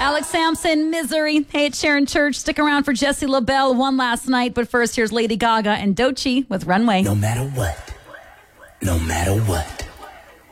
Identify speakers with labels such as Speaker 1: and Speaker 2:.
Speaker 1: Alex Sampson, Misery. Hey, it's Sharon Church. Stick around for Jessie LaBelle, one last night. But first, here's Lady Gaga and Doechii with Runway.
Speaker 2: No matter what. No matter what.